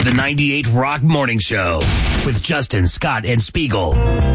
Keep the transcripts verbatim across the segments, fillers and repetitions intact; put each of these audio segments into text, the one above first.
the ninety-eight Rock Morning Show with Justin, Scott, and Spiegel.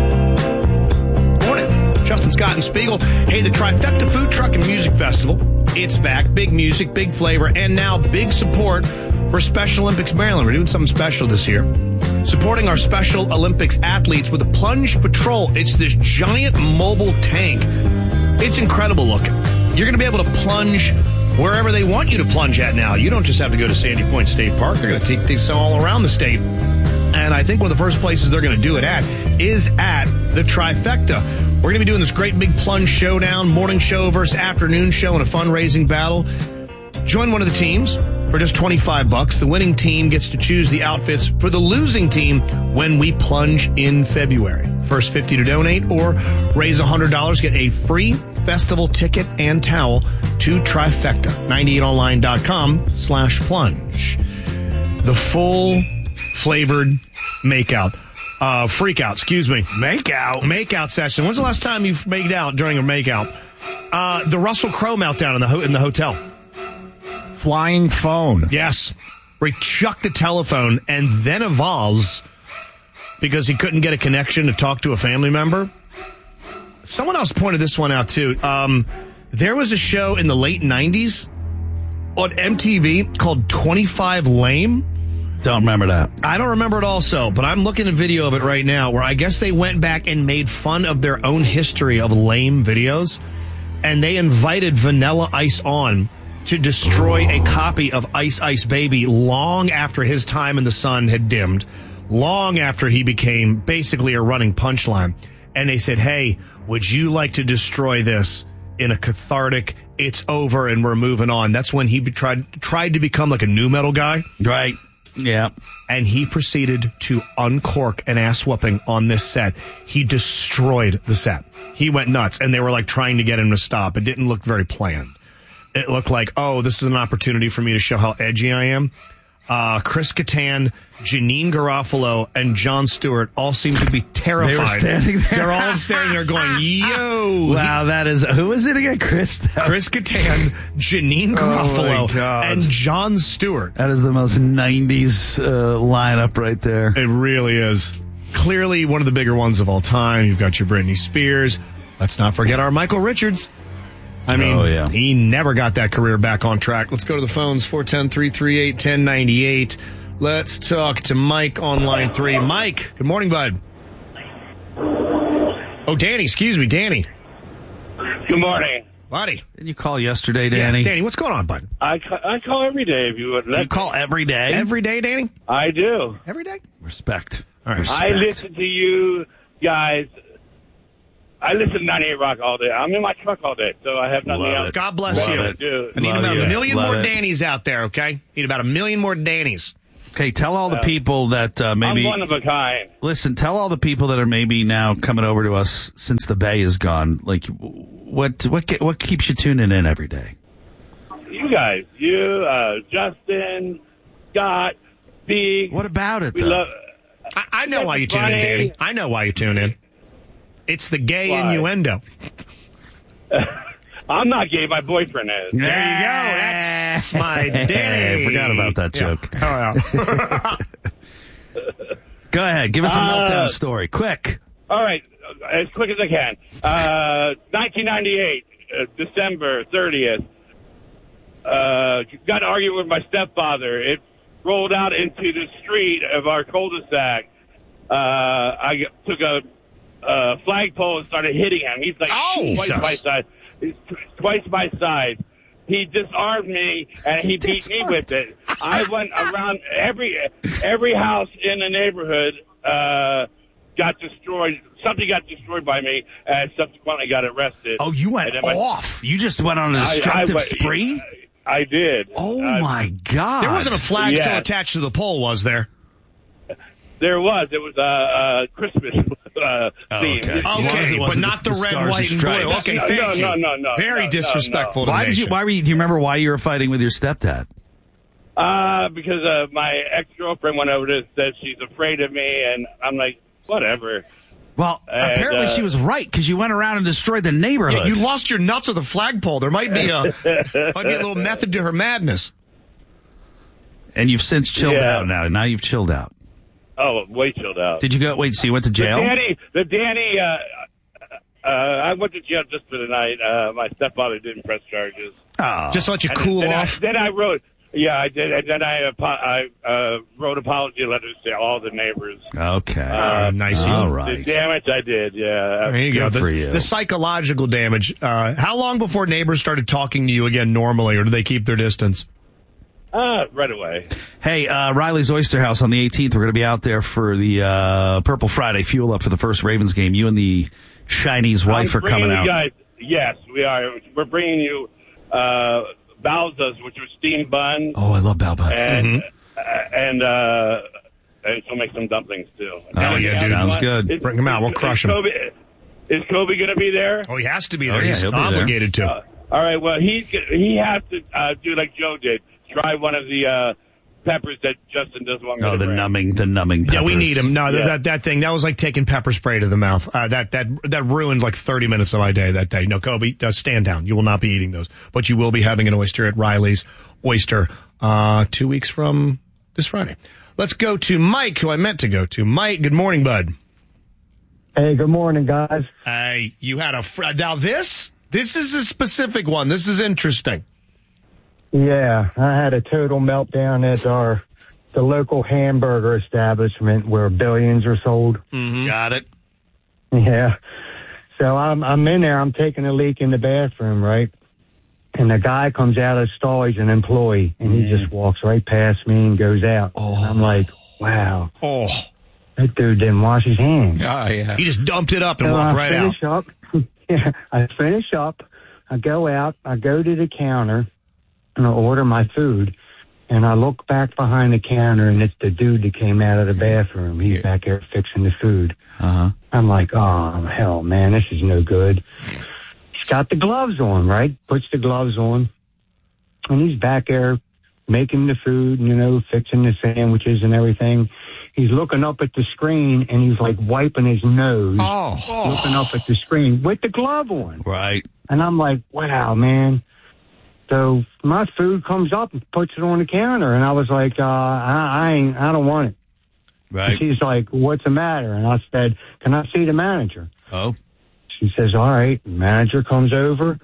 Morning. Justin, Scott, and Spiegel. Hey, the Trifecta Food Truck and Music Festival. It's back. Big music, big flavor, and now big support for Special Olympics Maryland. We're doing something special this year. Supporting our Special Olympics athletes with a Plunge Patrol. It's this giant mobile tank. It's incredible looking. You're going to be able to plunge wherever they want you to plunge at now. You don't just have to go to Sandy Point State Park. They're going to take these all around the state. And I think one of the first places they're going to do it at is at the Trifecta. We're going to be doing this great big plunge showdown, morning show versus afternoon show in a fundraising battle. Join one of the teams for just twenty-five bucks. The winning team gets to choose the outfits for the losing team when we plunge in February. First fifty to donate or raise one hundred dollars. Get a free festival ticket and towel to Trifecta. ninety-eight online dot com slash plunge. The full flavored makeout. Uh, freak out, excuse me. Makeout? Makeout session. When's the last time you've made out during a makeout? Uh, the Russell Crowe meltdown in the, ho- in the hotel. Flying phone. Yes. Where he chucked a telephone and then a vase because he couldn't get a connection to talk to a family member. Someone else pointed this one out, too. Um, there was a show in the late nineties on M T V called twenty-five Lame. Don't remember that. I don't remember it also, but I'm looking at a video of it right now where I guess they went back and made fun of their own history of lame videos, and they invited Vanilla Ice on to destroy a copy of Ice Ice Baby long after his time in the sun had dimmed, long after he became basically a running punchline. And they said, hey, would you like to destroy this in a cathartic, it's over and we're moving on? That's when he be- tried tried to become like a nu metal guy. Right. Yeah. And he proceeded to uncork an ass whooping on this set. He destroyed the set. He went nuts, and they were like trying to get him to stop. It didn't look very planned. It looked like, oh, this is an opportunity for me to show how edgy I am. Uh, Chris Kattan, Janine Garofalo, and Jon Stewart all seem to be terrified. They were standing there. They're all standing there going, yo. Wow, that is, who is it again? Chris? Chris Kattan, Janine Garofalo, oh and Jon Stewart. That is the most nineties uh, lineup right there. It really is. Clearly one of the bigger ones of all time. You've got your Britney Spears. Let's not forget our Michael Richards. I mean, oh, yeah. He never got that career back on track. Let's go to the phones, four one zero, three three eight, one zero nine eight. Let's talk to Mike on line three. Mike, good morning, bud. Oh, Danny, excuse me, Danny. Good morning. Buddy. Didn't you call yesterday, Danny? Yeah, Danny, what's going on, bud? I, ca- I call every day if you would. Do you call every day? Every day, Danny? I do. Every day? Respect. All right. Respect. I listen to you guys. I listen to ninety-eight Rock all day. I'm in my truck all day, so I have nothing Love else. it. God bless Love you. it. Do. I need Love about you. a million Love more it. Dannies out there, okay? Need about a million more Dannies. Okay, tell all the people that uh, maybe... I'm one of a kind. Listen, tell all the people that are maybe now coming over to us since the Bay is gone, like, what what ge- what keeps you tuning in every day? You guys, you, uh, Justin, Scott, Big. What about it, We though? love. I, I know why you tune in, Funny. Danny. I know why you tune in. It's the gay Why? innuendo. I'm not gay. My boyfriend is. There you go. That's my Danny. I forgot about that Yeah. joke. Oh, yeah. Go ahead. Give us a Uh, meltdown story. Quick. All right, as quick as I can. Uh, nineteen ninety-eight, uh, December thirtieth. Uh, got to argue with my stepfather. It rolled out into the street of our cul-de-sac. Uh, I took a uh, flagpole and started hitting him. He's like Oh, twice Jesus. my size. He's t- twice my size. He disarmed me and he beat me with it. I went around every every house in the neighborhood. Uh, got destroyed. Something got destroyed by me, and subsequently got arrested. Oh, you went And then my- off. You just went on a I- I destructive went- spree? I did. Oh, Uh, my God. There wasn't a flag Yeah. still attached to the pole, was there? There was. It was a uh, uh, Christmas uh, theme. okay. It- As long as Okay, it but wasn't not the- the, the red, Stars white, and and blue. Stripes. Okay, No, thank no, you. no, no, no, Very no, no, disrespectful no. to Why the did you? nation. Why were you? Do you remember why you were fighting with your stepdad? Uh, because uh, my ex-girlfriend went over to said she's afraid of me, and I'm like, whatever. Well, And, apparently uh, she was right because you went around and destroyed the neighborhood. Yeah, you lost your nuts with a flagpole. There might be a might be a little method to her madness. And you've since chilled Yeah. out now. Now you've chilled out. Oh, way chilled out. Did you go? Wait, so you went to jail? The Danny, the Danny. Uh, uh, I went to jail just for the night. Uh, my stepfather didn't press charges. Oh. Just to let you And cool then off. I, then I wrote. Yeah, I did. And then I, apo- I uh, wrote apology letters to all the neighbors. Okay. Uh, nice. All The right. damage I did. Yeah. There you go. Good The, for you. the psychological damage. Uh, how long before neighbors started talking to you again normally, or do they keep their distance? Uh, right away. Hey, uh, Riley's Oyster House on the eighteenth. We're going to be out there for the uh, Purple Friday fuel up for the first Ravens game. You and the Chinese wife I'm are coming bringing out. you guys, yes, we are. We're bringing you uh, Balzas, which are steamed buns, Oh, I love Balbun. and uh, and uh, and she'll make some dumplings too. Oh, yeah, dude. Sounds good. Is- Bring 'em out. We'll is- crush is 'em. Kobe, is Kobe going to be there? Oh, he has to be Oh, there. yeah, He's he'll be there. obligated to. Uh, all right. Well, he he has to uh, do like Joe did. Try one of the uh, peppers that Justin doesn't want me Oh, to the bring. numbing, the numbing peppers. Yeah, we need him. No, Yeah. that that thing that was like taking pepper spray to the mouth. Uh, that that that ruined like thirty minutes of my day that day. No, Kobe, uh, stand down. You will not be eating those, but you will be having an oyster at Riley's Oyster uh, two weeks from this Friday. Let's go to Mike, who I meant to go to. Mike, good morning, bud. Hey, good morning, guys. Hey, you had a fr- now this this is a specific one. This is interesting. Yeah, I had a total meltdown at our the local hamburger establishment where billions are sold. Got it. Yeah. So I'm I'm in there. I'm taking a leak in the bathroom, right? And the guy comes out of the stall. He's an employee, and he just walks right past me and goes out. Oh. And I'm like, wow, Oh, that dude didn't wash his hands. Oh, yeah. he just dumped it up and So walked I right out. finish up. Yeah, I finish up. I go out. I go to the counter and I order my food. And I look back behind the counter, and it's the dude that came out of the bathroom. He's back there fixing the food. Uh-huh. I'm like, oh, hell, man, this is no good. He's got the gloves on, right? Puts the gloves on. And he's back there making the food, you know, fixing the sandwiches and everything. He's looking up at the screen, and he's like wiping his nose, Oh, looking up at the screen with the glove on. Right. And I'm like, wow, man. So my food comes up and puts it on the counter, and I was like, uh, I, I ain't, I don't want it. Right. And she's like, what's the matter? And I said, can I see the manager? Oh. She says, all right. The manager comes over,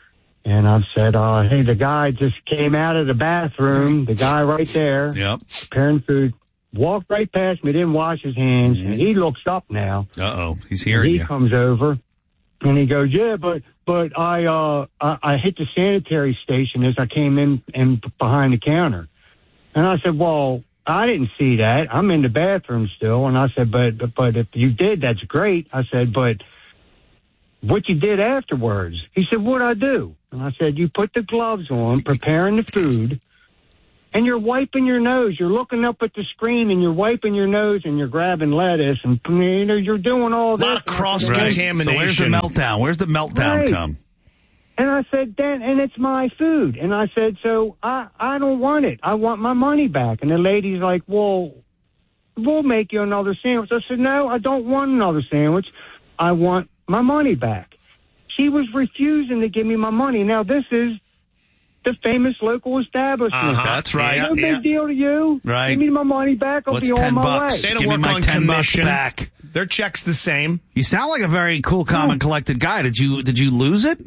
and I've said, uh, hey, the guy just came out of the bathroom, the guy right there, Yep. preparing food, walked right past me, didn't wash his hands, and he looks up now. Uh-oh. He's And hearing he you. comes over, and he goes, yeah, but but I uh I, I hit the sanitary station as I came in and behind the counter. And I said, well, I didn't see that. I'm in the bathroom still. And I said, but but, but if you did, that's great. I said, but what you did afterwards? He said, what'd I do? And I said, you put the gloves on, preparing the food, and you're wiping your nose. You're looking up at the screen, and you're wiping your nose, and you're grabbing lettuce, and you know you're doing all a this. lot of cross Right. contamination. So where's the meltdown? Where's the meltdown Right. come? And I said, then, and it's my food. And I said, so I, I don't want it. I want my money back. And the lady's like, well, we'll make you another sandwich. I said, no, I don't want another sandwich. I want my money back. She was refusing to give me my money. Now, this is the famous local establishment. Uh-huh. That's right. No big Yeah. deal to you. Right. Give me my money back. I'll What's be on ten my bucks? way. They don't Give me work my on ten commission. bucks back. Their check's the same. You sound like a very cool, calm, and collected guy. Did you did you lose it?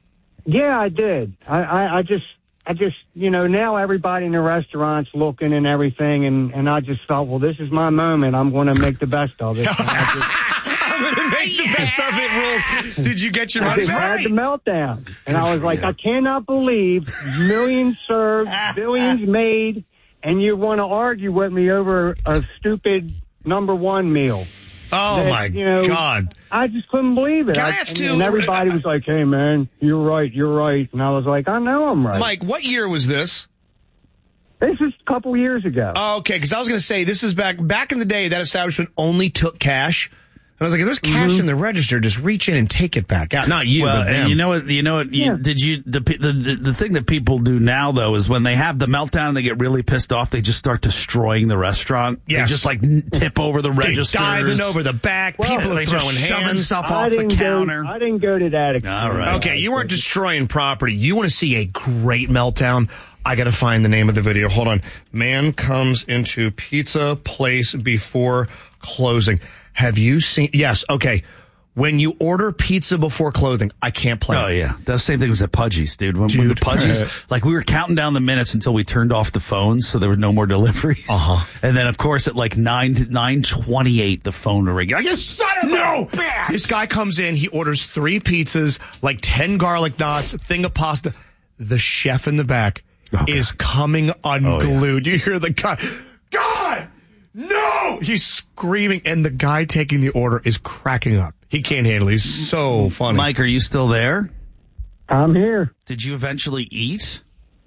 Yeah, I did. I, I, I just, I just, you know, now everybody in the restaurant's looking and everything, and, and I just thought, well, this is my moment. I'm going to make the best of it. And I just, I'm going to make the best of it rules. Did you get your I money just had back? the meltdown. And I was like, I cannot believe millions served, billions made, and you want to argue with me over a stupid number one meal. Oh, that, my you know, God. I just couldn't believe it. Can I I- ask and, you- and everybody was like, hey, man, you're right, you're right. And I was like, I know I'm right. Mike, what year was this? This is a couple years ago. Oh, okay, because I was going to say, this is back back in the day, that establishment only took cash. I was like, if there's cash mm-hmm. in the register, just reach in and take it back out. Not you, well, but them. And you know what? You know what? You, Yeah. Did you the, the the thing that people do now though is when they have the meltdown and they get really pissed off, they just start destroying the restaurant. Yes. They just like tip over the registers, diving over the back. Well, people are they throwing just shoving hands. stuff I off the didn't counter. Go, I didn't go to that extent. All right. Okay, you weren't destroying property. You want to see a great meltdown? I got to find the name of the video. Hold on. Man comes into pizza place before closing. Have you seen? Yes. Okay. When you order pizza before closing, I can't play. Oh, yeah. That's the same thing was at Pudgy's, dude. When, Dude. when the Pudgy's, like, we were counting down the minutes until we turned off the phones, so there were no more deliveries. Uh-huh. And then, of course, at like nine nine twenty-eight, the phone will ring. Like, you son of No! a bitch! This guy comes in, he orders three pizzas, like ten garlic knots, a thing of pasta. The chef in the back Oh, is coming unglued. Oh, yeah. You hear the guy, God! No! He's screaming, and the guy taking the order is cracking up. He can't handle it. He's so funny. Mike, are you still there? I'm here. Did you eventually eat?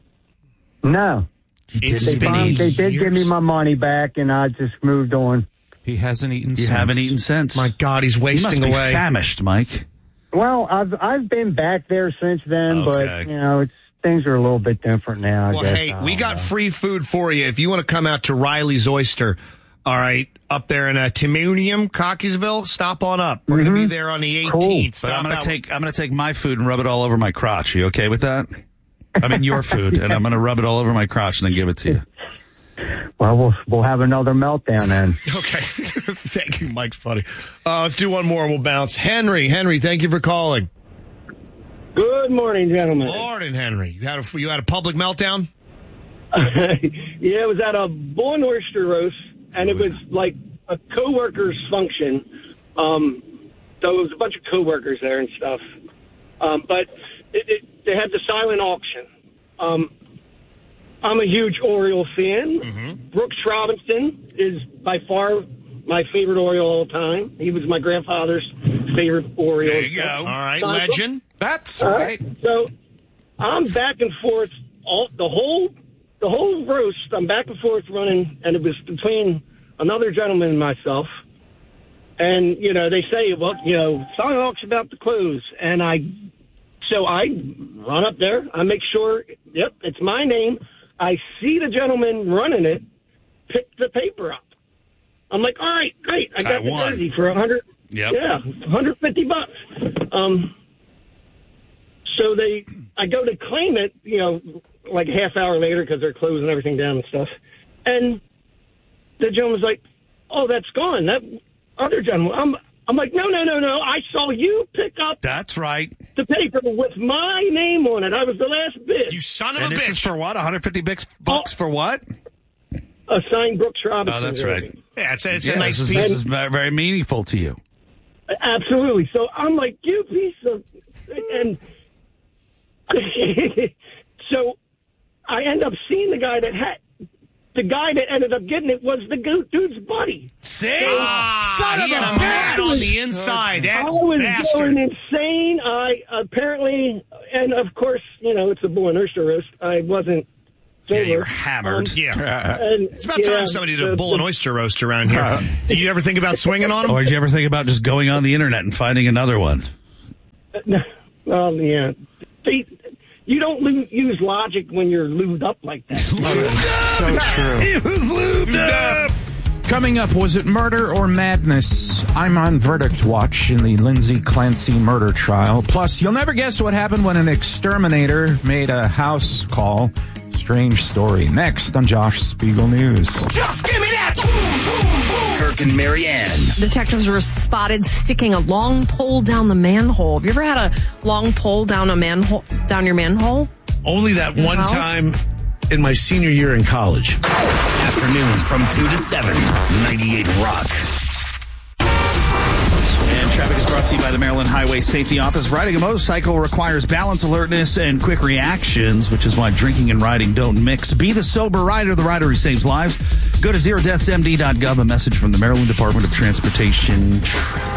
No. You It's didn't been even Um, eat. they did give me years. my money back, and I just moved on. He hasn't eaten You since. haven't eaten since. My God, he's you must wasting be away. famished, Mike. Well, I've I've been back there since then, Okay. but you know, it's things are a little bit different now. I Well, guess. hey, I we don't got know. free food for you. If you want to come out to Riley's Oyster, all right, up there in uh, Timonium, Cockeysville, stop on up. We're going to be there on the Cool. eighteenth. But Stop I'm gonna out. take I'm gonna take my food and rub it all over my crotch. You okay with that? I mean your food, and I'm gonna rub it all over my crotch and then give it to you. Well, we'll we'll have another meltdown then. Okay. Thank you, Mike's funny. Uh, let's do one more and we'll bounce. Henry, Henry, thank you for calling. Good morning, gentlemen. Morning, Henry. You had a you had a public meltdown? Yeah, it was at a bull and oyster roast, and it was like a coworkers function. Um, so it was a bunch of coworkers there and stuff. Um, but it, it, they had the silent auction. Um, I'm a huge Oriole fan. Mm-hmm. Brooks Robinson is by far my favorite Oriole all time. He was my grandfather's favorite Oriole. There you go. All right, legend. That's All right. right. So I'm back and forth all the whole the whole roast. I'm back and forth running, and it was between another gentleman and myself. And you know, they say, well, you know, silent auction about to close, and I, so I run up there. I make sure, yep, it's my name. I see the gentleman running it, pick the paper up. I'm like, all right, great. I got I the won. jersey for a hundred. Yep. Yeah, one hundred fifty bucks. Um. So they, I go to claim it, you know, like a half hour later because they're closing everything down and stuff. And the gentleman's like, "Oh, that's gone. That other gentleman." I'm, I'm like, "No, no, no, no. I saw you pick up That's right. the paper with my name on it. I was the last bid." You son of And a this bitch. is for what? one hundred fifty bucks, bucks for what? A signed Brooks Robinson. Oh, that's right. jersey. yeah, it's, it's Yeah, a nice this is, piece. this is very, very meaningful to you. Absolutely. So I'm like, "You piece of," and so I end up seeing the guy that had. The guy that ended up getting it was the go- dude's buddy. See? Ah, Son he of had a a man bitch! on the inside. That I was bastard. going insane. I apparently, and of course, you know, it's a bull and oyster roast. I wasn't Yeah, sober. you're hammered. Um, Yeah. and, It's about yeah, time somebody did a the- bull and oyster roast around here. Did you ever think about swinging on him? Or did you ever think about just going on the internet and finding another one? Well, yeah. They, you don't lo- use logic when you're lubed up like that. So true. It was lubed up. Coming up, was it murder or madness? I'm on verdict watch in the Lindsay Clancy murder trial. Plus, you'll never guess what happened when an exterminator made a house call. Strange story. Next on Josh Spiegel News. Just give me that! Kirk and Marianne. Detectives were spotted sticking a long pole down the manhole. Have you ever had a long pole down a manhole, down your manhole? Only that one house? time in my senior year in college. Afternoons from two to seven. ninety-eight Rock. And traffic is brought to you by the Maryland Highway Safety Office. Riding a motorcycle requires balance, alertness, and quick reactions, which is why drinking and riding don't mix. Be the sober rider, the rider who saves lives. Go to zero deaths m d dot gov, a message from the Maryland Department of Transportation Traffic.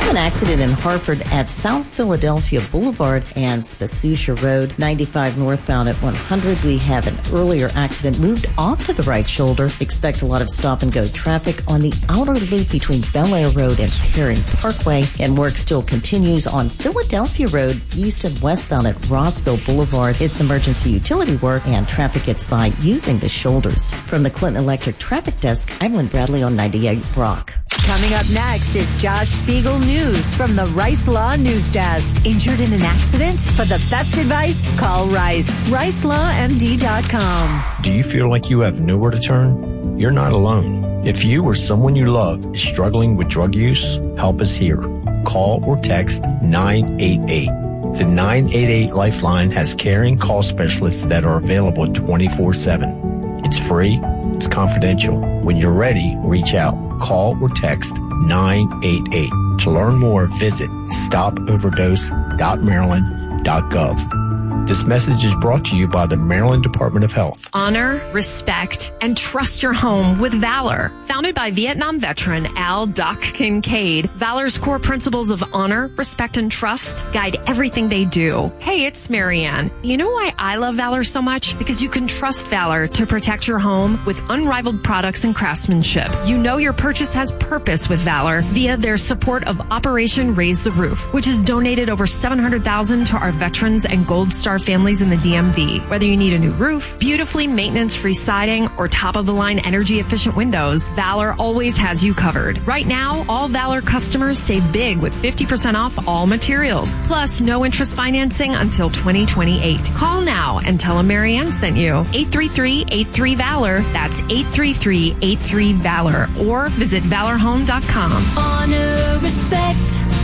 An accident in Hartford at South Philadelphia Boulevard and Spasucia Road, ninety-five northbound at one hundred. We have an earlier accident moved off to the right shoulder. Expect a lot of stop-and-go traffic on the outer loop between Bel Air Road and Herring Parkway. And work still continues on Philadelphia Road, east and westbound at Rossville Boulevard. It's emergency utility work, and traffic gets by using the shoulders. From the Clinton Electric Traffic Desk, I'm Lynn Bradley on ninety-eight Rock. Coming up next is Josh Spiegel News from the Rice Law News Desk. Injured in an accident? For the best advice, call Rice. rice law m d dot com. Do you feel like you have nowhere to turn? You're not alone. If you or someone you love is struggling with drug use, help is here. Call or text nine eight eight. The nine eight eight Lifeline has caring call specialists that are available twenty-four seven. It's free. It's confidential. When you're ready, reach out. Call or text nine eight eight. To learn more, visit stop overdose dot maryland dot gov. This message is brought to you by the Maryland Department of Health. Honor, respect, and trust your home with Valor. Founded by Vietnam veteran Al Doc Kincaid, Valor's core principles of honor, respect, and trust guide everything they do. Hey, it's Marianne. You know why I love Valor so much? Because you can trust Valor to protect your home with unrivaled products and craftsmanship. You know your purchase has purpose with Valor via their support of Operation Raise the Roof, which has donated over seven hundred thousand dollars to our veterans and Gold Star families in the D M V. Whether you need a new roof, beautifully maintenance-free siding, or top-of-the-line energy-efficient windows, Valor always has you covered. Right now, all Valor customers save big with fifty percent off all materials. Plus, no interest financing until twenty twenty-eight. Call now and tell them Marianne sent you. eight three three, eight three, VALOR. That's eight three three, eight three, VALOR. Or visit valor home dot com. Honor, respect,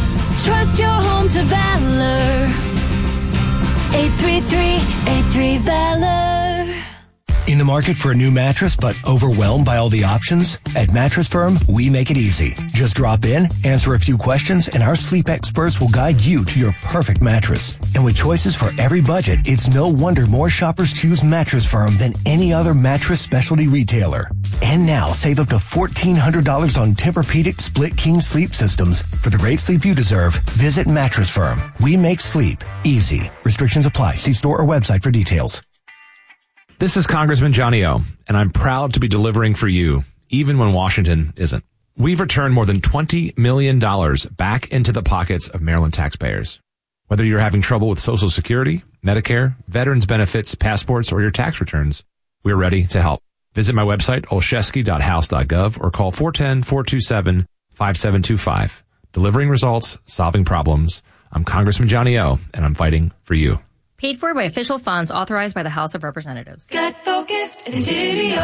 trust your home to Valor. eight three three, eight three, VALOR. In the market for a new mattress but overwhelmed by all the options? At Mattress Firm, we make it easy. Just drop in, answer a few questions, and our sleep experts will guide you to your perfect mattress. And with choices for every budget, it's no wonder more shoppers choose Mattress Firm than any other mattress specialty retailer. And now, save up to fourteen hundred dollars on Tempur-Pedic Split King sleep systems. For the great sleep you deserve, visit Mattress Firm. We make sleep easy. Restrictions apply. See store or website for details. This is Congressman Johnny O, and I'm proud to be delivering for you, even when Washington isn't. We've returned more than twenty million dollars back into the pockets of Maryland taxpayers. Whether you're having trouble with Social Security, Medicare, veterans benefits, passports, or your tax returns, we're ready to help. Visit my website, olszewski dot house dot gov, or call four one zero, four two seven, five seven two five. Delivering results, solving problems. I'm Congressman Johnny O, and I'm fighting for you. Paid for by official funds authorized by the House of Representatives. Get focused, Entivio.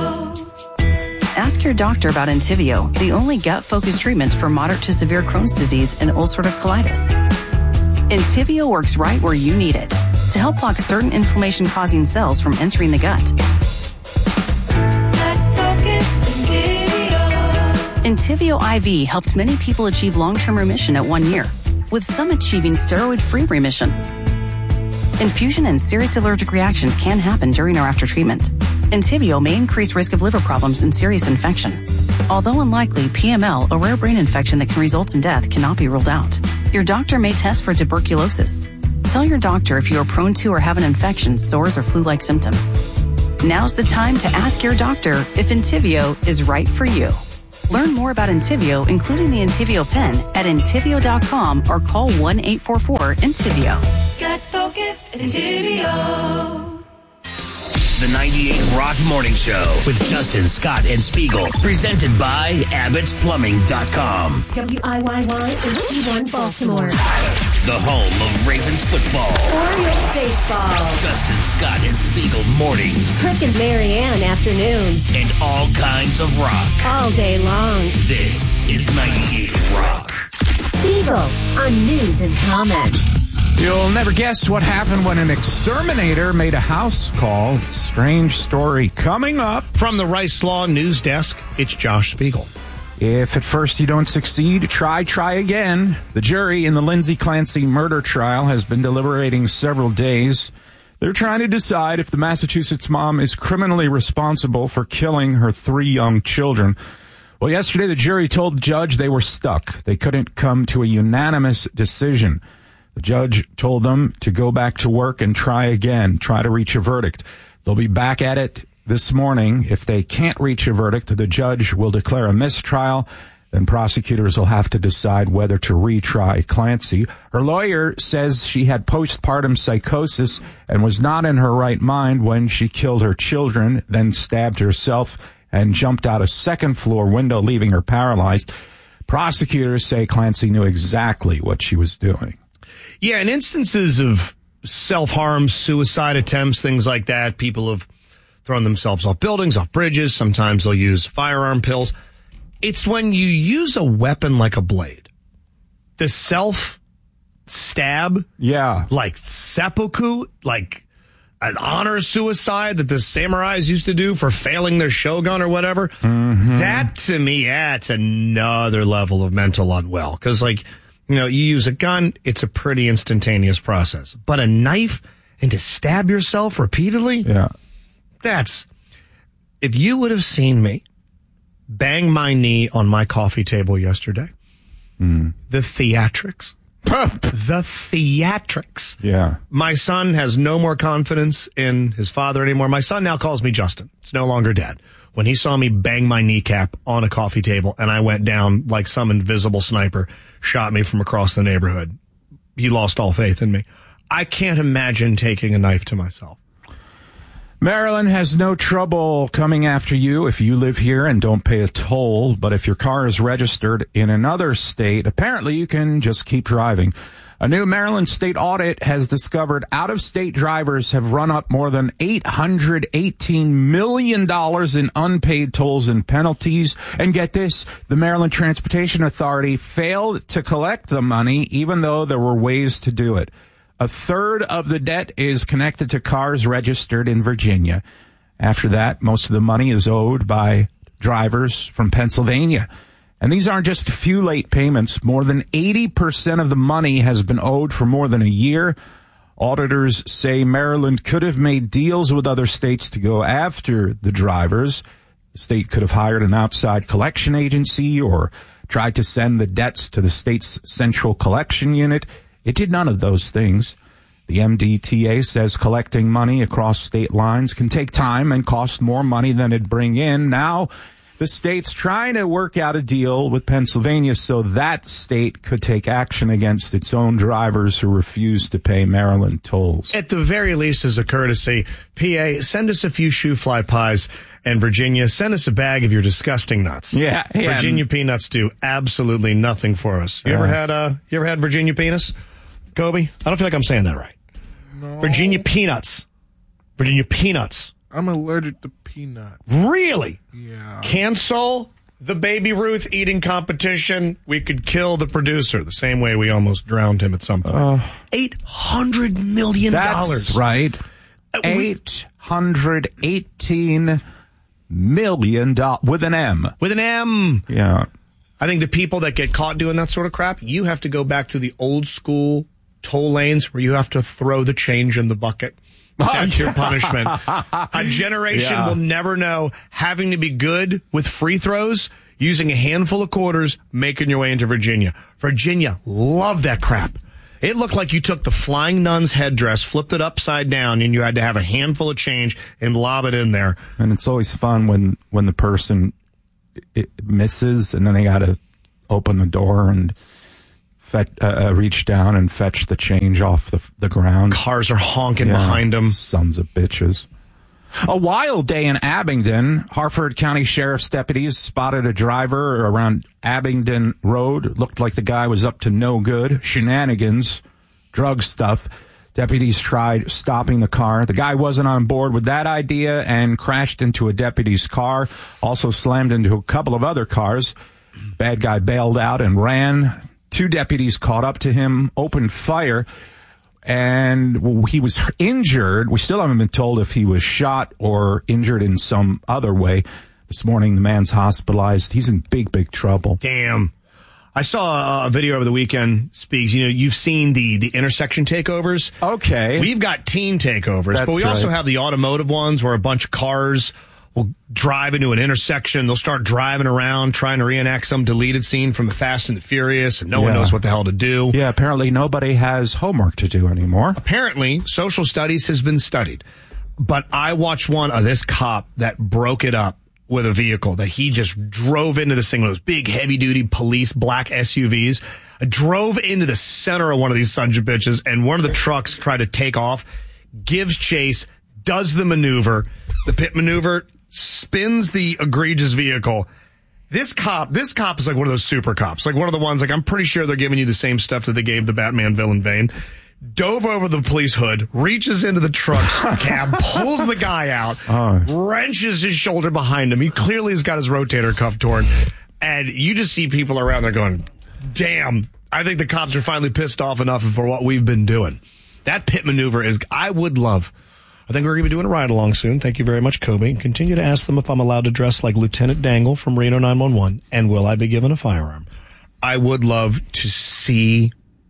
Ask your doctor about Entivio, the only gut-focused treatment for moderate to severe Crohn's disease and ulcerative colitis. Entivio works right where you need it to help block certain inflammation-causing cells from entering the gut. Entivio I V helped many people achieve long-term remission at one year, with some achieving steroid-free remission. Infusion and serious allergic reactions can happen during or after treatment. Entivio may increase risk of liver problems and serious infection. Although unlikely, P M L, a rare brain infection that can result in death, cannot be ruled out. Your doctor may test for tuberculosis. Tell your doctor if you are prone to or have an infection, sores, or flu-like symptoms. Now's the time to ask your doctor if Entivio is right for you. Learn more about Entivio, including the Entivio pen, at entivio dot com or call one eight four four, Entivio. Get focused, Entivio. The ninety-eight Rock Morning Show with Justin, Scott, and Spiegel. Presented by Abbott's Plumbing dot com. W I Y Y H D one Baltimore. The home of Ravens football. Orioles baseball. Justin, Scott, and Spiegel mornings. Crick and Marianne afternoons. And all kinds of rock. All day long. This is ninety-eight Rock. Spiegel on News and Comment. You'll never guess what happened when an exterminator made a house call. Strange story coming up. From the Rice Law News Desk, it's Josh Spiegel. If at first you don't succeed, try, try again. The jury in the Lindsay Clancy murder trial has been deliberating several days. They're trying to decide if the Massachusetts mom is criminally responsible for killing her three young children. Well, yesterday the jury told the judge they were stuck. They couldn't come to a unanimous decision. The judge told them to go back to work and try again, try to reach a verdict. They'll be back at it this morning. If they can't reach a verdict, the judge will declare a mistrial. Then prosecutors will have to decide whether to retry Clancy. Her lawyer says she had postpartum psychosis and was not in her right mind when she killed her children, then stabbed herself and jumped out a second floor window, leaving her paralyzed. Prosecutors say Clancy knew exactly what she was doing. Yeah, in instances of self-harm, suicide attempts, things like that, people have thrown themselves off buildings, off bridges. Sometimes they'll use firearm pills. It's when you use a weapon like a blade. The self-stab, yeah, like seppuku, like an honor suicide that the samurais used to do for failing their shogun or whatever. Mm-hmm. That, to me, that's another level of mental unwell. Because, like, you know, you use a gun, it's a pretty instantaneous process. But a knife and to stab yourself repeatedly? Yeah. That's, if you would have seen me bang my knee on my coffee table yesterday, mm. the theatrics. The theatrics. Yeah. My son has no more confidence in his father anymore. My son now calls me Justin. It's no longer Dad. When he saw me bang my kneecap on a coffee table and I went down like some invisible sniper, shot me from across the neighborhood, he lost all faith in me. I can't imagine taking a knife to myself. Maryland has no trouble coming after you if you live here and don't pay a toll, but if your car is registered in another state, apparently you can just keep driving. A new Maryland state audit has discovered out-of-state drivers have run up more than eight hundred eighteen million dollars in unpaid tolls and penalties. And get this, the Maryland Transportation Authority failed to collect the money, even though there were ways to do it. A third of the debt is connected to cars registered in Virginia. After that, most of the money is owed by drivers from Pennsylvania. And these aren't just a few late payments. More than eighty percent of the money has been owed for more than a year. Auditors say Maryland could have made deals with other states to go after the drivers. The state could have hired an outside collection agency or tried to send the debts to the state's central collection unit. It did none of those things. The M D T A says collecting money across state lines can take time and cost more money than it'd bring in. Now, the state's trying to work out a deal with Pennsylvania so that state could take action against its own drivers who refuse to pay Maryland tolls. At the very least, as a courtesy, P A, send us a few shoe fly pies, and Virginia, send us a bag of your disgusting nuts. Yeah, yeah. Virginia peanuts do absolutely nothing for us. You Yeah. ever had uh, you ever had Virginia peanuts, Kobe? I don't feel like I'm saying that right. No. Virginia peanuts. Virginia peanuts. I'm allergic to peanuts. Really? Yeah. Cancel the Baby Ruth eating competition. We could kill the producer the same way we almost drowned him at some point. Uh, Eight hundred million dollars. That's right. Uh, we- Eight hundred eighteen million dollars with an M. With an M. Yeah. I think the people that get caught doing that sort of crap, you have to go back to the old school toll lanes where you have to throw the change in the bucket. That's your punishment. A generation Yeah. will never know having to be good with free throws, using a handful of quarters, making your way into Virginia. Virginia loved that crap. It looked like you took the flying nun's headdress, flipped it upside down, and you had to have a handful of change and lob it in there. And it's always fun when, when the person it misses and then they got to open the door and Fet, uh, reach down and fetch the change off the the ground. Cars are honking Yeah, behind them. Sons of bitches. A wild day in Abingdon. Harford County Sheriff's deputies spotted a driver around Abingdon Road. Looked like the guy was up to no good. Shenanigans, drug stuff. Deputies tried stopping the car. The guy wasn't on board with that idea and crashed into a deputy's car. Also slammed into a couple of other cars. Bad guy bailed out and ran. Two deputies caught up to him, opened fire, and he was injured. We still haven't been told if he was shot or injured in some other way. This morning, the man's hospitalized. He's in big, big trouble. Damn. I saw a video over the weekend, Speaks. You know, you've seen the, the intersection takeovers. Okay. We've got teen takeovers, That's but we also right. have the automotive ones where a bunch of cars will drive into an intersection. They'll start driving around trying to reenact some deleted scene from the Fast and the Furious, and no one Yeah. knows what the hell to do. Yeah, apparently nobody has homework to do anymore. Apparently, social studies has been studied. But I watched one of this cop that broke it up with a vehicle that he just drove into this thing with those big, heavy-duty police black S U Vs. Drove into the center of one of these sons of bitches, and one of the trucks tried to take off, gives chase, does the maneuver, the pit maneuver, spins the egregious vehicle. This cop, this cop is like one of those super cops, like one of the ones, like I'm pretty sure they're giving you the same stuff that they gave the Batman villain Bane. Dove over the police hood, reaches into the truck's cab, pulls the guy out, Oh. wrenches his shoulder behind him. He clearly has got his rotator cuff torn. And you just see people around there going, damn, I think the cops are finally pissed off enough for what we've been doing. That pit maneuver is, I would love. I think we're going to be doing a ride along soon. Thank you very much, Kobe. Continue to ask them if I'm allowed to dress like Lieutenant Dangle from Reno nine one one, and will I be given a firearm? I would love to see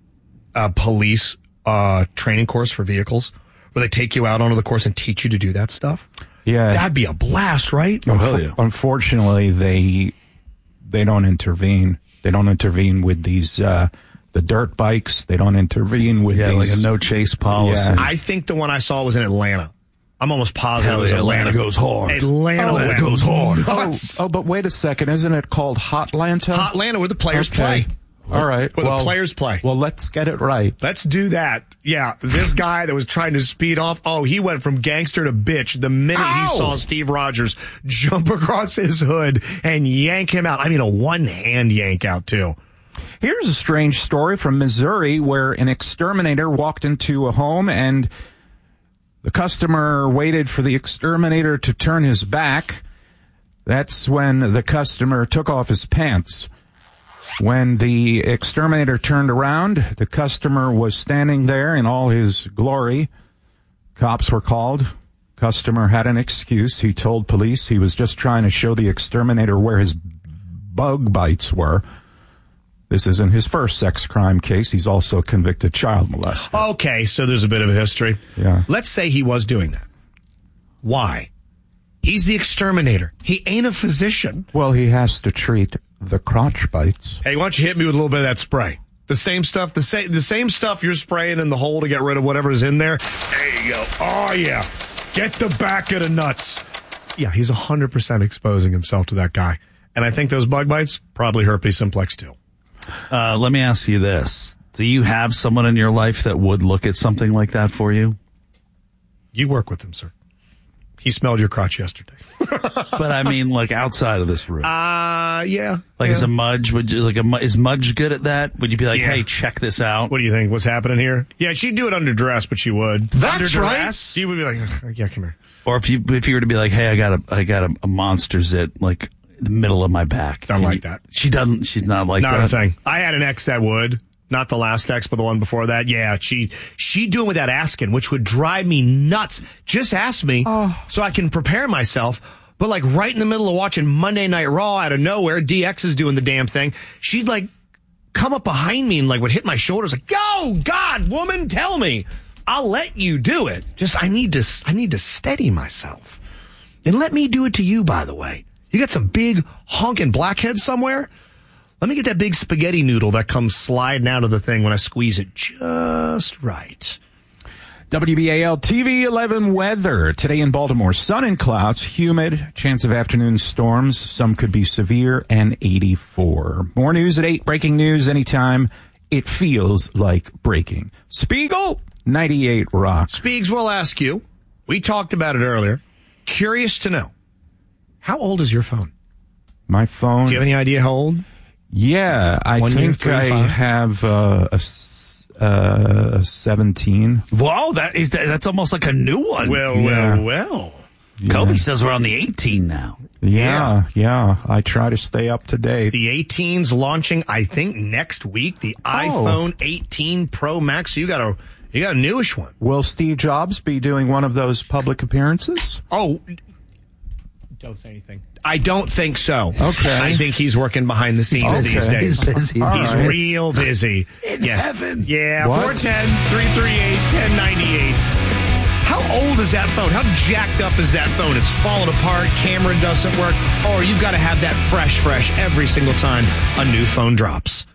a police uh, training course for vehicles where they take you out onto the course and teach you to do that stuff. Yeah. That'd be a blast, right? Unf- Unfortunately, they they don't intervene. They don't intervene with these uh, the dirt bikes. They don't intervene with Yeah, these, like a no chase policy. Yeah. I think the one I saw was in Atlanta. I'm almost positive Hell it was yeah, Atlanta. Atlanta goes hard. Atlanta, Oh, went it goes hard. nuts. Oh, but wait a second. Isn't it called Hotlanta? Hotlanta, where the players Okay. play. All right. Where well, the players play. Well, let's get it right. Let's do that. Yeah, this guy that was trying to speed off, oh, he went from gangster to bitch the minute Ow! he saw Steve Rogers jump across his hood and yank him out. I mean, a one-hand yank out, too. Here's a strange story from Missouri where an exterminator walked into a home and the customer waited for the exterminator to turn his back. That's when the customer took off his pants. When the exterminator turned around, the customer was standing there in all his glory. Cops were called. Customer had an excuse. He told police he was just trying to show the exterminator where his bug bites were. This isn't his first sex crime case. He's also a convicted child molester. Okay, so there's a bit of a history. Yeah. Let's say he was doing that. Why? He's the exterminator. He ain't a physician. Well, he has to treat the crotch bites. Hey, why don't you hit me with a little bit of that spray? The same stuff, the same, the same stuff you're spraying in the hole to get rid of whatever's in there. There you go. Oh, yeah. Get the back of the nuts. Yeah, he's one hundred percent exposing himself to that guy. And I think those bug bites, probably herpes simplex too. Uh, let me ask you this. Do you have someone in your life that would look at something like that for you? You work with him, sir. He smelled your crotch yesterday. But I mean, like outside of this room. Uh, yeah. Like, yeah. is a Mudge, would you, like, a, is Mudge good at that? Would you be like, Yeah. hey, check this out? What do you think? What's happening here? Yeah, she'd do it under duress, but she would. That's under right. duress? She would be like, "Ugh, yeah, come here. Or if you, if you were to be like, hey, I got a, I got a, a monster zit, like, in the middle of my back. Don't Can like you- that. She doesn't, she's not like Not that. a thing. I had an ex that would. Not the last ex, but the one before that. Yeah, she she'd do it without asking, which would drive me nuts. Just ask me so I can prepare myself. But like right in the middle of watching Monday Night Raw out of nowhere, D X is doing the damn thing. She'd like come up behind me and like would hit my shoulders like, go, God, woman, tell me. I'll let you do it. Just I need to I need to steady myself. And let me do it to you, by the way. You got some big honking blackheads somewhere? Let me get that big spaghetti noodle that comes sliding out of the thing when I squeeze it just right. W B A L T V eleven weather. Today in Baltimore, sun and clouds, humid, chance of afternoon storms. Some could be severe, and eighty-four. More news at eight. Breaking news anytime it feels like breaking. Spiegel, ninety-eight Rock. Speegs, we'll ask you. We talked about it earlier. Curious to know, how old is your phone? My phone. Do you have any idea how old? Yeah, I One year, think three, I five? have uh, a, s- uh, a seventeen. Wow, that is, that, that's almost like a new one. Well, Yeah. well, well. Kobe Yeah. says we're on the eighteen now. Yeah, yeah. I try to stay up to date. The eighteen's launching, I think, next week. The iPhone eighteen Pro Max. You got a you got a newish one. Will Steve Jobs be doing one of those public appearances? Oh, don't say anything. I don't think so. Okay. I think he's working behind the scenes Okay. these days. He's busy. All He's right. real busy. In yeah. heaven. Yeah, What? four one zero, three three eight, one zero nine eight. How old is is that phone? How jacked up is that phone? It's falling apart, camera doesn't work, or you've got to have that fresh, fresh every single time a new phone drops.